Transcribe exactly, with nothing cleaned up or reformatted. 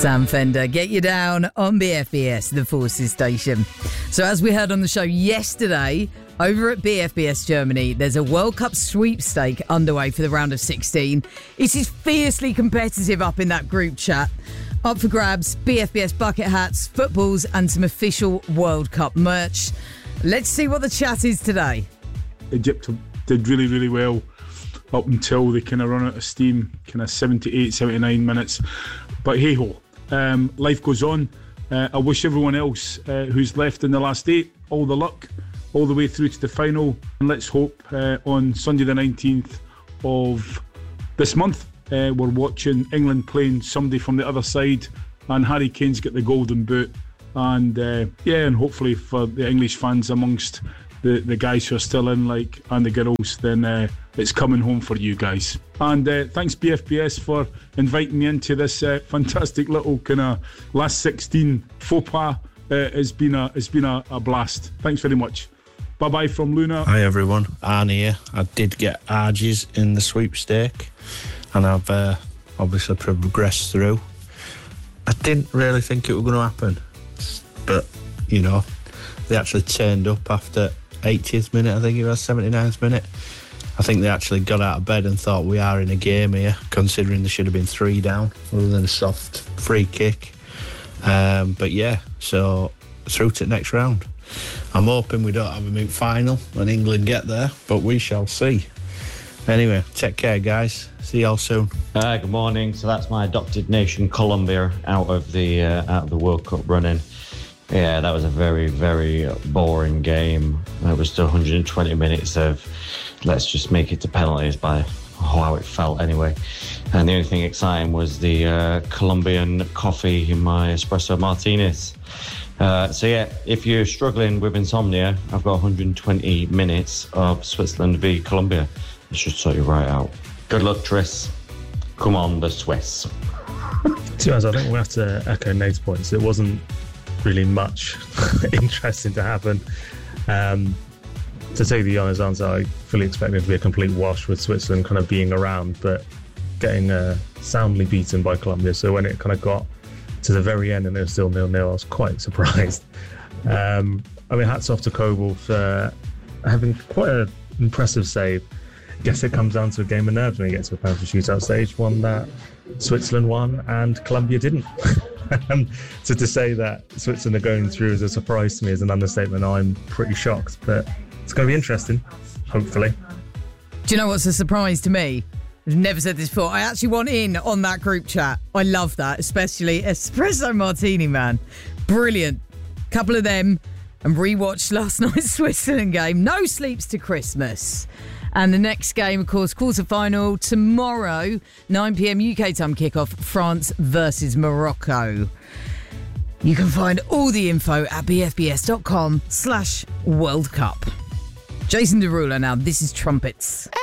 Sam Fender, get you down on B F B S, the Forces station. So as we heard on the show yesterday, over at B F B S Germany, there's a World Cup sweepstake underway for the round of sixteen. It is fiercely competitive up in that group chat. Up for grabs, B F B S bucket hats, footballs and some official World Cup merch. Let's see what the chat is today. Egypt did really, really well up until they kind of run out of steam, kind of seventy-eight, seventy-nine minutes. But hey-ho, um, life goes on. Uh, I wish everyone else uh, who's left in the last eight all the luck, all the way through to the final. And let's hope uh, on Sunday the nineteenth of this month, uh, we're watching England playing somebody from the other side and Harry Kane's got the golden boot. And uh, yeah, and hopefully for the English fans amongst the, the guys who are still in, like, and the girls, then uh, it's coming home for you guys. And uh, thanks B F B S for inviting me into this uh, fantastic little kind of last sixteen faux pas. Uh, it's been a it's been a, a blast. Thanks very much. Bye bye from Luna. Hi everyone, Arne here. I did get Arges in the sweepstake, and I've uh, obviously progressed through. I didn't really think it was going to happen, but you know, they actually turned up after eightieth minute, I think it was, seventy-ninth minute. I think they actually got out of bed and thought we are in a game here, considering there should have been three down other than a soft free kick. Um, but yeah, so through to the next round. I'm hoping we don't have a mid final and England get there, but we shall see. Anyway, take care guys, see y'all soon. Uh, good morning. So that's my adopted nation Colombia out of the uh, out of the World Cup running. Yeah, that was a very, very boring game. It was still one hundred twenty minutes of let's just make it to penalties by how it felt anyway. And the only thing exciting was the uh, Colombian coffee in my espresso martinis. Uh, so yeah, if you're struggling with insomnia, I've got one hundred twenty minutes of Switzerland v Colombia. It should sort you right out. Good luck, Tris. Come on, the Swiss. To be honest, I think we have to echo Nate's points. It wasn't really much interesting to happen. Um, to take the honest answer, I fully expected it to be a complete wash with Switzerland kind of being around, but getting uh, soundly beaten by Colombia. So when it kind of got to the very end and it was still nil-nil, I was quite surprised. Um, I mean, hats off to Kobel for having quite an impressive save. I guess it comes down to a game of nerves when you get to a penalty shootout stage, one that Switzerland won and Colombia didn't. Um, so to say that Switzerland are going through as a surprise to me is an understatement. I'm pretty shocked, but it's going to be interesting, hopefully. Do you know what's a surprise to me? I've never said this before. I actually want in on that group chat. I love that, especially Espresso Martini, man. Brilliant. Couple of them, and rewatched last night's Switzerland game. No sleeps to Christmas. And the next game, of course, quarter-final tomorrow, nine p.m. U K time kickoff, France versus Morocco. You can find all the info at bfbs.com slash World Cup. Jason Derulo now, this is Trumpets.